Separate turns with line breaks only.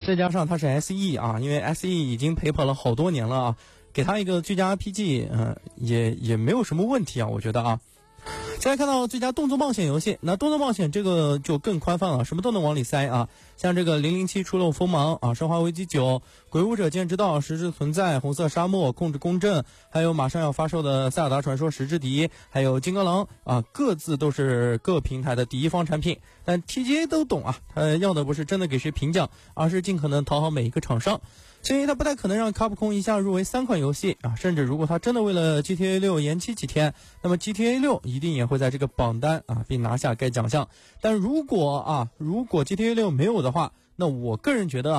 再加上它是 SE 啊，因为 SE 已经陪跑了好多年了啊，给它一个最佳 RPG，也没有什么问题啊，我觉得啊。再来看到最佳动作冒险游戏，那动作冒险这个就更宽泛了，什么都能往里塞啊，像这个007出漏锋芒啊，生化危机9、鬼武者剑之道、实质存在、红色沙漠、控制公正，还有马上要发售的塞尔达传说十之敌，还有金刚狼啊，各自都是各平台的第一方产品。但 TGA 都懂啊，他要的不是真的给谁评奖，而是尽可能讨好每一个厂商。所以他不太可能让卡普空一下入围3款游戏啊，甚至如果他真的为了 GTA 6延期几天，那么 GTA 6一定也会在这个榜单啊，并拿下该奖项。但如果 GTA 6没有的话，那我个人觉得